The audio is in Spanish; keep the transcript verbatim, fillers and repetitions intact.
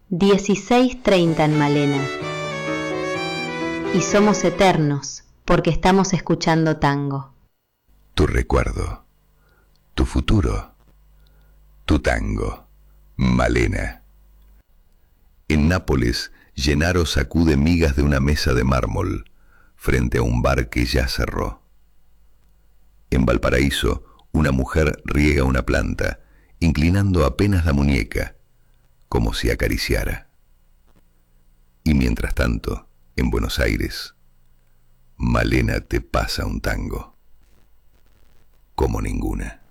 dieciséis treinta en Malena. Y somos eternos porque estamos escuchando tango. Tu recuerdo, tu futuro, tu tango, Malena. En Nápoles, Gennaro sacude migas de una mesa de mármol frente a un bar que ya cerró. En Valparaíso, una mujer riega una planta, inclinando apenas la muñeca, como si acariciara. Y mientras tanto, en Buenos Aires, Malena te pasa un tango como ninguna.